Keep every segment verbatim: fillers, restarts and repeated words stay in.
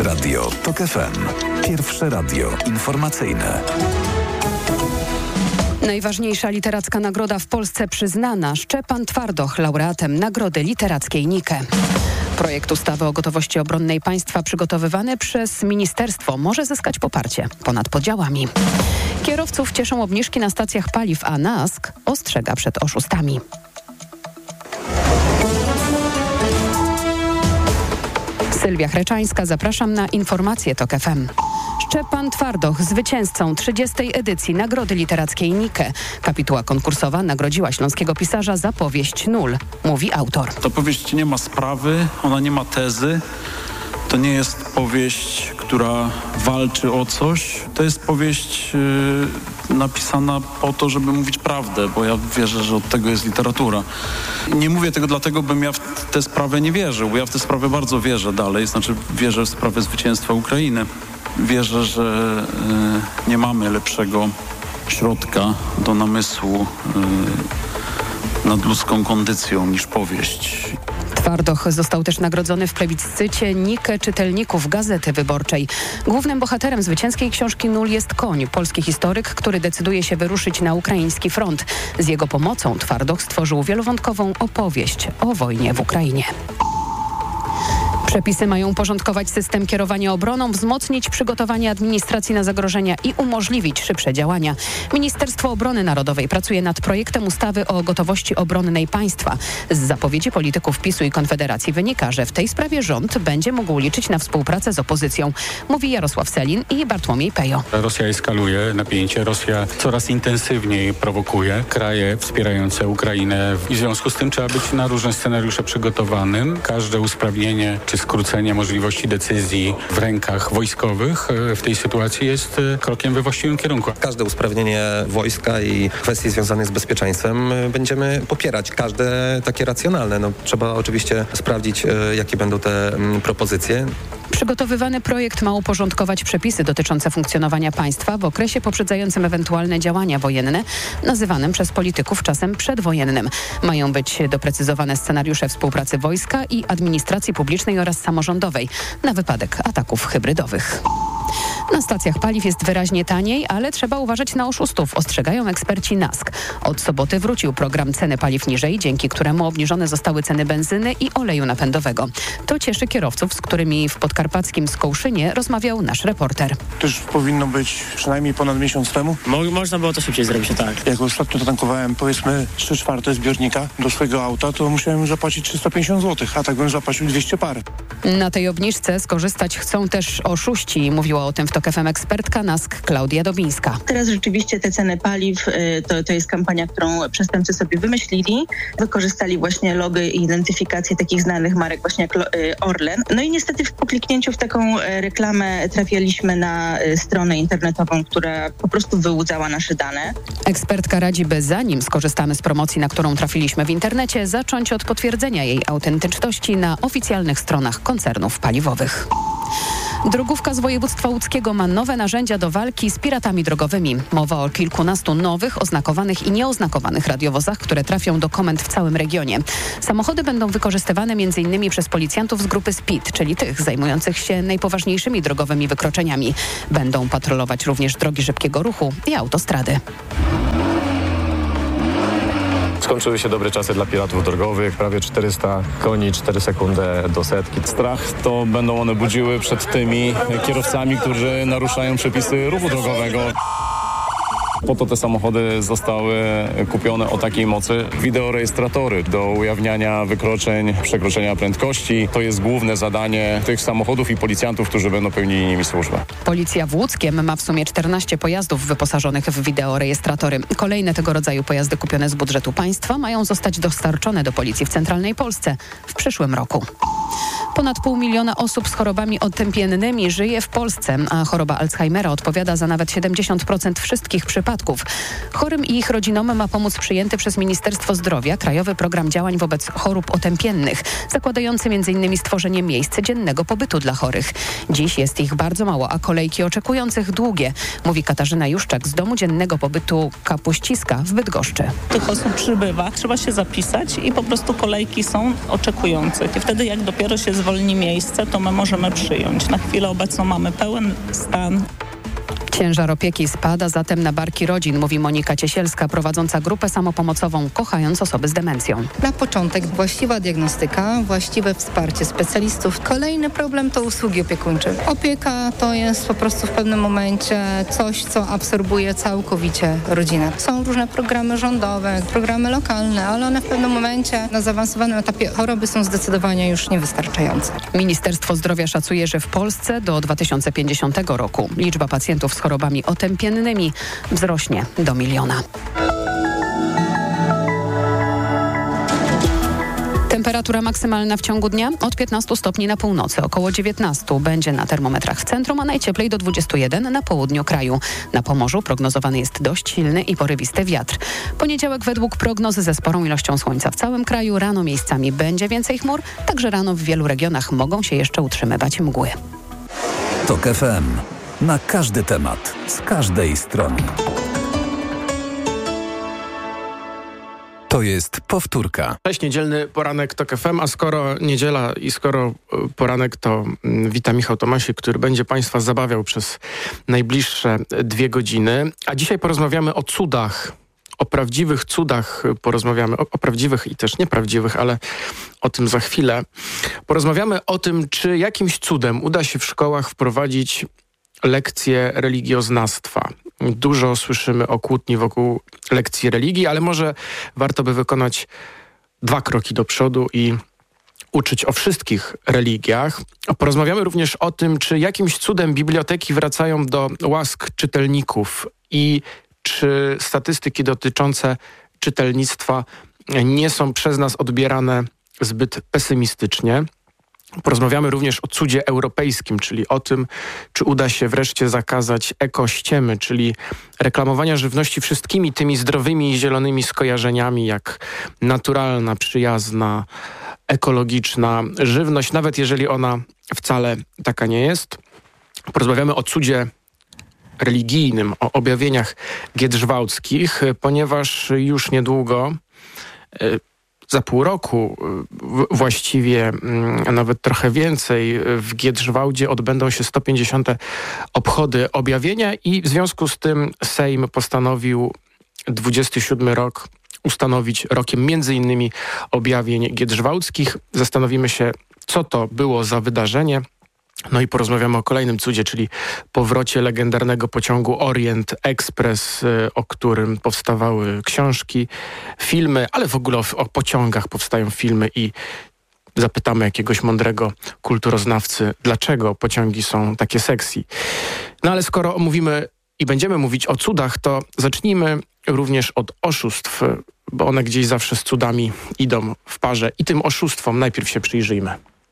Radio TOK F M. Pierwsze radio informacyjne. Najważniejsza literacka nagroda w Polsce przyznana. Szczepan Twardoch, laureatem Nagrody Literackiej Nike. Projekt ustawy o gotowości obronnej państwa przygotowywany przez ministerstwo może zyskać poparcie ponad podziałami. Kierowców cieszą obniżki na stacjach paliw, a N A S K ostrzega przed oszustami. Sylwia Chreczańska, zapraszam na informacje TOK F M. Szczepan Twardoch, zwycięzcą trzydziestej edycji Nagrody Literackiej Nike. Kapituła konkursowa nagrodziła śląskiego pisarza za powieść Nul, mówi autor. Ta powieść nie ma sprawy, ona nie ma tezy. To nie jest powieść, która walczy o coś. To jest powieść yy, napisana po to, żeby mówić prawdę, bo ja wierzę, że od tego jest literatura. Nie mówię tego dlatego, bym ja w tę sprawę nie wierzył, bo ja w tę sprawę bardzo wierzę dalej. Znaczy wierzę w sprawę zwycięstwa Ukrainy. Wierzę, że y, nie mamy lepszego środka do namysłu y, nad ludzką kondycją niż powieść. Twardoch został też nagrodzony w plebiscycie Nike czytelników Gazety Wyborczej. Głównym bohaterem zwycięskiej książki Nul jest Koń, polski historyk, który decyduje się wyruszyć na ukraiński front. Z jego pomocą Twardoch stworzył wielowątkową opowieść o wojnie w Ukrainie. Przepisy mają porządkować system kierowania obroną, wzmocnić przygotowanie administracji na zagrożenia i umożliwić szybsze działania. Ministerstwo Obrony Narodowej pracuje nad projektem ustawy o gotowości obronnej państwa. Z zapowiedzi polityków PiSu i Konfederacji wynika, że w tej sprawie rząd będzie mógł liczyć na współpracę z opozycją, mówi Jarosław Sellin i Bartłomiej Pejo. Rosja eskaluje napięcie, Rosja coraz intensywniej prowokuje kraje wspierające Ukrainę i w związku z tym trzeba być na różne scenariusze przygotowanym. Każde usprawnienie czy skrócenie możliwości decyzji w rękach wojskowych w tej sytuacji jest krokiem we właściwym kierunku. Każde usprawnienie wojska i kwestii związanych z bezpieczeństwem będziemy popierać. Każde takie racjonalne. No, trzeba oczywiście sprawdzić, jakie będą te propozycje. Przygotowywany projekt ma uporządkować przepisy dotyczące funkcjonowania państwa w okresie poprzedzającym ewentualne działania wojenne, nazywanym przez polityków czasem przedwojennym. Mają być doprecyzowane scenariusze współpracy wojska i administracji publicznej oraz samorządowej na wypadek ataków hybrydowych. Na stacjach paliw jest wyraźnie taniej, ale trzeba uważać na oszustów, ostrzegają eksperci N A S K. Od soboty wrócił program Ceny paliw niżej, dzięki któremu obniżone zostały ceny benzyny i oleju napędowego. To cieszy kierowców, z którymi w podkarpackim Skołszynie rozmawiał nasz reporter. To już powinno być przynajmniej ponad miesiąc temu. Mo- można było to szybciej zrobić, tak. Jak ostatnio to tankowałem powiedzmy trzy czwarte zbiornika do swojego auta, to musiałem zapłacić trzysta pięćdziesiąt złotych, a tak bym zapłacił dwieście parę. Na tej obniżce skorzystać chcą też oszuści, mówiła o tym w TOK F M ekspertka N A S K Klaudia Dobińska. Teraz rzeczywiście te ceny paliw to, to jest kampania, którą przestępcy sobie wymyślili. Wykorzystali właśnie logo i identyfikację takich znanych marek właśnie jak Orlen. No i niestety po kliknięciu w taką reklamę trafialiśmy na stronę internetową, która po prostu wyłudzała nasze dane. Ekspertka radzi, by zanim skorzystamy z promocji, na którą trafiliśmy w internecie, zacząć od potwierdzenia jej autentyczności na oficjalnych stronach koncernów paliwowych. Drogówka z województwa łódzkiego ma nowe narzędzia do walki z piratami drogowymi. Mowa o kilkunastu nowych, oznakowanych i nieoznakowanych radiowozach, które trafią do komend w całym regionie. Samochody będą wykorzystywane między innymi przez policjantów z grupy S P I D, czyli tych zajmujących się najpoważniejszymi drogowymi wykroczeniami. Będą patrolować również drogi szybkiego ruchu i autostrady. Skończyły się dobre czasy dla piratów drogowych, prawie czterysta koni, cztery sekundy do setki. Strach to będą one budziły przed tymi kierowcami, którzy naruszają przepisy ruchu drogowego. Po to te samochody zostały kupione o takiej mocy. Wideorejestratory do ujawniania wykroczeń, przekroczenia prędkości. To jest główne zadanie tych samochodów i policjantów, którzy będą pełnili nimi służbę. Policja w Łódzkiem ma w sumie czternaście pojazdów wyposażonych w wideorejestratory. Kolejne tego rodzaju pojazdy kupione z budżetu państwa mają zostać dostarczone do policji w centralnej Polsce w przyszłym roku. Ponad pół miliona osób z chorobami otępiennymi żyje w Polsce, a choroba Alzheimera odpowiada za nawet siedemdziesiąt procent wszystkich przypadków. Chorym i ich rodzinom ma pomóc przyjęty przez Ministerstwo Zdrowia Krajowy Program Działań wobec Chorób Otępiennych, zakładający między innymi stworzenie miejsc dziennego pobytu dla chorych. Dziś jest ich bardzo mało, a kolejki oczekujących długie, mówi Katarzyna Juszczak z Domu Dziennego Pobytu Kapuściska w Bydgoszczy. Tych osób przybywa, trzeba się zapisać i po prostu kolejki są oczekujących. I wtedy jak dopiero się zwolni miejsce, to my możemy przyjąć. Na chwilę obecną mamy pełen stan. Ciężar opieki spada zatem na barki rodzin, mówi Monika Ciesielska, prowadząca grupę samopomocową Kochając osoby z demencją. Na początek właściwa diagnostyka, właściwe wsparcie specjalistów. Kolejny problem to usługi opiekuńcze. Opieka to jest po prostu w pewnym momencie coś, co absorbuje całkowicie rodzinę. Są różne programy rządowe, programy lokalne, ale one w pewnym momencie na zaawansowanym etapie choroby są zdecydowanie już niewystarczające. Ministerstwo Zdrowia szacuje, że w Polsce do dwa tysiące pięćdziesiątego roku liczba pacjentów z chorobami otępiennymi wzrośnie do miliona. Temperatura maksymalna w ciągu dnia od piętnastu stopni na północy, około dziewiętnastu będzie na termometrach w centrum, a najcieplej do dwudziestu jeden na południu kraju. Na Pomorzu prognozowany jest dość silny i porywisty wiatr. Poniedziałek według prognozy ze sporą ilością słońca w całym kraju. Rano miejscami będzie więcej chmur, także rano w wielu regionach mogą się jeszcze utrzymywać mgły. TOK F M. Na każdy temat, z każdej strony. To jest powtórka. Cześć, niedzielny poranek TOK F M, a skoro niedziela i skoro poranek, to witam Michał Tomasik, który będzie Państwa zabawiał przez najbliższe dwie godziny. A dzisiaj porozmawiamy o cudach, o prawdziwych cudach porozmawiamy, o, o prawdziwych i też nieprawdziwych, ale o tym za chwilę. Porozmawiamy o tym, czy jakimś cudem uda się w szkołach wprowadzić lekcje religioznawstwa. Dużo słyszymy o kłótni wokół lekcji religii, ale może warto by wykonać dwa kroki do przodu i uczyć o wszystkich religiach. Porozmawiamy również o tym, czy jakimś cudem biblioteki wracają do łask czytelników i czy statystyki dotyczące czytelnictwa nie są przez nas odbierane zbyt pesymistycznie. Porozmawiamy również o cudzie europejskim, czyli o tym, czy uda się wreszcie zakazać ekościemy, czyli reklamowania żywności wszystkimi tymi zdrowymi i zielonymi skojarzeniami, jak naturalna, przyjazna, ekologiczna żywność, nawet jeżeli ona wcale taka nie jest. Porozmawiamy o cudzie religijnym, o objawieniach giedrzwałdzkich, ponieważ już niedługo, za pół roku właściwie, a nawet trochę więcej, w Giedrzwałdzie odbędą się sto pięćdziesiąte obchody objawienia i w związku z tym Sejm postanowił dwudziesty siódmy rok ustanowić rokiem między innymi objawień giedrzwałdzkich. Zastanowimy się, co to było za wydarzenie. No i porozmawiamy o kolejnym cudzie, czyli powrocie legendarnego pociągu Orient Express, o którym powstawały książki, filmy, ale w ogóle o, o pociągach powstają filmy i zapytamy jakiegoś mądrego kulturoznawcy, dlaczego pociągi są takie sexy. No ale skoro mówimy i będziemy mówić o cudach, to zacznijmy również od oszustw, bo one gdzieś zawsze z cudami idą w parze i tym oszustwom najpierw się przyjrzyjmy.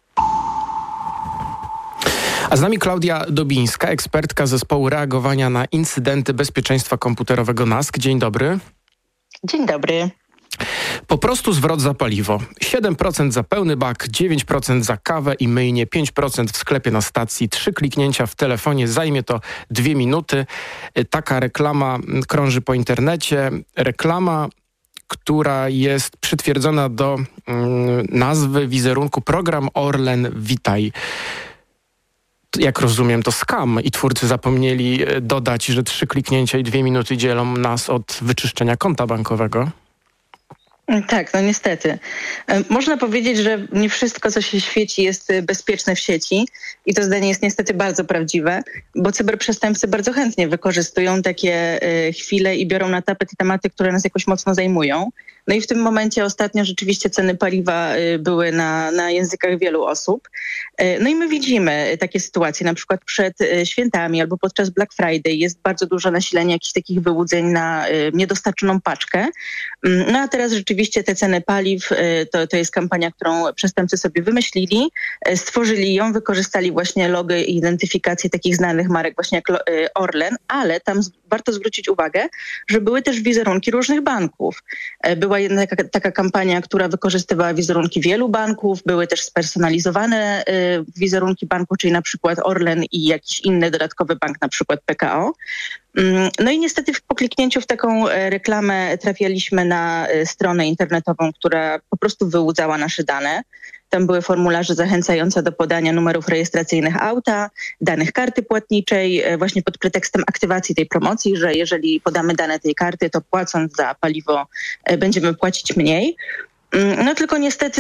A z nami Klaudia Dobińska, ekspertka zespołu reagowania na incydenty bezpieczeństwa komputerowego N A S K. Dzień dobry. Dzień dobry. Po prostu zwrot za paliwo. siedem procent za pełny bak, dziewięć procent za kawę i myjnie, pięć procent w sklepie na stacji, trzy kliknięcia w telefonie, zajmie to dwie minuty. Taka reklama krąży po internecie. Reklama, która jest przytwierdzona do mm, nazwy wizerunku Program Orlen Witaj. Jak rozumiem, to skam i twórcy zapomnieli dodać, że trzy kliknięcia i dwie minuty dzielą nas od wyczyszczenia konta bankowego. Tak, no niestety. Można powiedzieć, że nie wszystko, co się świeci, jest bezpieczne w sieci i to zdanie jest niestety bardzo prawdziwe, bo cyberprzestępcy bardzo chętnie wykorzystują takie chwile i biorą na tapet tematy, które nas jakoś mocno zajmują. No i w tym momencie ostatnio rzeczywiście ceny paliwa były na, na językach wielu osób. No i my widzimy takie sytuacje, na przykład przed świętami albo podczas Black Friday jest bardzo dużo nasilenia jakichś takich wyłudzeń na niedostarczoną paczkę. No a teraz rzeczywiście te ceny paliw to, to jest kampania, którą przestępcy sobie wymyślili, stworzyli ją, wykorzystali właśnie logo i identyfikację takich znanych marek właśnie jak Orlen, ale tam warto zwrócić uwagę, że były też wizerunki różnych banków. Była jedna taka, taka kampania, która wykorzystywała wizerunki wielu banków, były też spersonalizowane y, wizerunki banków, czyli na przykład Orlen i jakiś inny dodatkowy bank, na przykład P K O. Ym, no i niestety po kliknięciu w taką reklamę trafialiśmy na y, stronę internetową, która po prostu wyłudzała nasze dane. Tam były formularze zachęcające do podania numerów rejestracyjnych auta, danych karty płatniczej, właśnie pod pretekstem aktywacji tej promocji, że jeżeli podamy dane tej karty, to płacąc za paliwo będziemy płacić mniej. No tylko niestety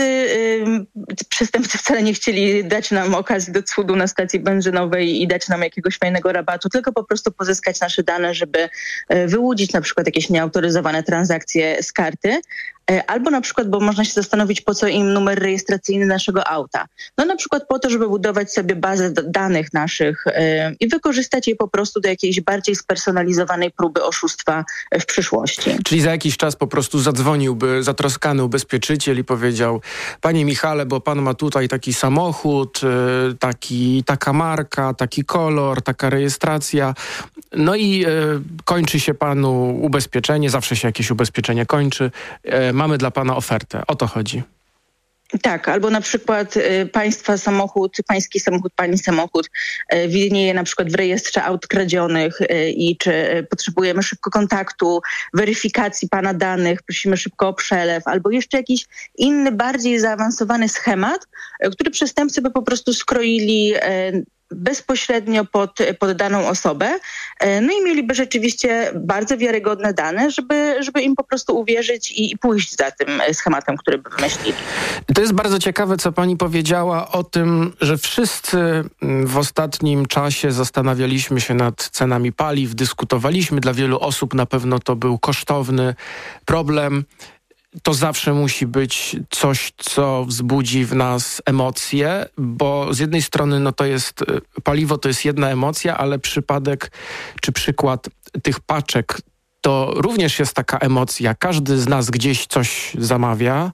y, przestępcy wcale nie chcieli dać nam okazji do cudu na stacji benzynowej i dać nam jakiegoś fajnego rabatu, tylko po prostu pozyskać nasze dane, żeby y, wyłudzić na przykład jakieś nieautoryzowane transakcje z karty. Albo na przykład, bo można się zastanowić, po co im numer rejestracyjny naszego auta. No na przykład po to, żeby budować sobie bazę danych naszych yy, i wykorzystać je po prostu do jakiejś bardziej spersonalizowanej próby oszustwa w przyszłości. Czyli za jakiś czas po prostu zadzwoniłby zatroskany ubezpieczyciel i powiedział: panie Michale, bo pan ma tutaj taki samochód, yy, taki, taka marka, taki kolor, taka rejestracja. No i yy, kończy się panu ubezpieczenie, zawsze się jakieś ubezpieczenie kończy. Yy, Mamy dla pana ofertę. O to chodzi. Tak, albo na przykład y, państwa samochód, pański samochód, pani samochód y, widnieje na przykład w rejestrze aut kradzionych y, i czy y, potrzebujemy szybko kontaktu, weryfikacji pana danych, prosimy szybko o przelew, albo jeszcze jakiś inny, bardziej zaawansowany schemat, y, który przestępcy by po prostu skroili y, bezpośrednio pod, pod daną osobę, no i mieliby rzeczywiście bardzo wiarygodne dane, żeby, żeby im po prostu uwierzyć i, i pójść za tym schematem, który by wymyślili. To jest bardzo ciekawe, co pani powiedziała o tym, że wszyscy w ostatnim czasie zastanawialiśmy się nad cenami paliw, dyskutowaliśmy. Dla wielu osób na pewno to był kosztowny problem. To zawsze musi być coś, co wzbudzi w nas emocje, bo z jednej strony no to jest paliwo, to jest jedna emocja, ale przypadek czy przykład tych paczek to również jest taka emocja. Każdy z nas gdzieś coś zamawia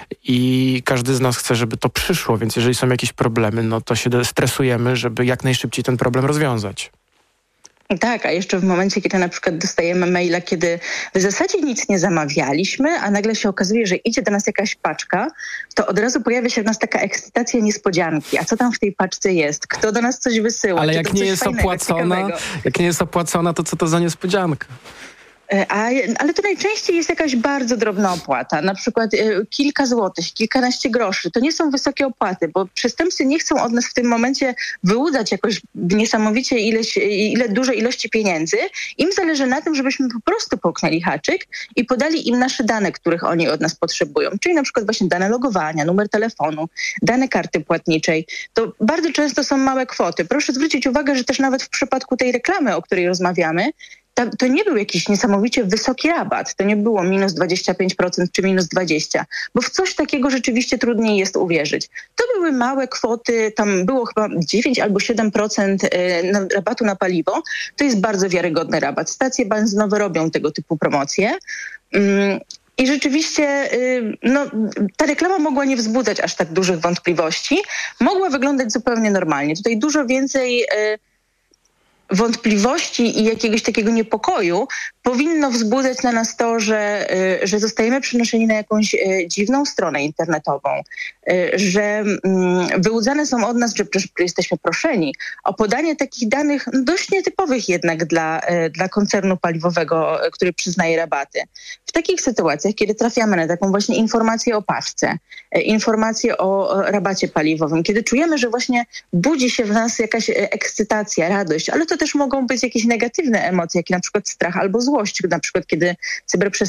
i każdy z nas chce, żeby to przyszło, więc jeżeli są jakieś problemy, no to się stresujemy, żeby jak najszybciej ten problem rozwiązać. Tak, a jeszcze w momencie, kiedy na przykład dostajemy maila, kiedy w zasadzie nic nie zamawialiśmy, a nagle się okazuje, że idzie do nas jakaś paczka, to od razu pojawia się w nas taka ekscytacja niespodzianki. A co tam w tej paczce jest? Kto do nas coś wysyła? Ale Czy jak to nie coś jest fajnego, opłacona, ciekawego? jak nie jest opłacona, to co to za niespodzianka? A, ale to najczęściej jest jakaś bardzo drobna opłata, na przykład y, kilka złotych, kilkanaście groszy. To nie są wysokie opłaty, bo przestępcy nie chcą od nas w tym momencie wyłudzać jakoś niesamowicie ileś, ile dużej ilości pieniędzy. Im zależy na tym, żebyśmy po prostu połknęli haczyk i podali im nasze dane, których oni od nas potrzebują. Czyli na przykład właśnie dane logowania, numer telefonu, dane karty płatniczej. To bardzo często są małe kwoty. Proszę zwrócić uwagę, że też nawet w przypadku tej reklamy, o której rozmawiamy, to nie był jakiś niesamowicie wysoki rabat. To nie było minus dwadzieścia pięć procent czy minus dwadzieścia procent, bo w coś takiego rzeczywiście trudniej jest uwierzyć. To były małe kwoty, tam było chyba dziewięć albo siedem procent rabatu na paliwo. To jest bardzo wiarygodny rabat. Stacje benzynowe robią tego typu promocje. I rzeczywiście no, ta reklama mogła nie wzbudzać aż tak dużych wątpliwości. Mogła wyglądać zupełnie normalnie. Tutaj dużo więcej wątpliwości i jakiegoś takiego niepokoju powinno wzbudzać na nas to, że, że zostajemy przenoszeni na jakąś dziwną stronę internetową, że wyłudzane są od nas, że jesteśmy proszeni o podanie takich danych dość nietypowych jednak dla, dla koncernu paliwowego, który przyznaje rabaty. W takich sytuacjach, kiedy trafiamy na taką właśnie informację o paczce, informację o rabacie paliwowym, kiedy czujemy, że właśnie budzi się w nas jakaś ekscytacja, radość, ale to też mogą być jakieś negatywne emocje, jak na przykład strach albo złość, na przykład kiedy cyberprzestępstwo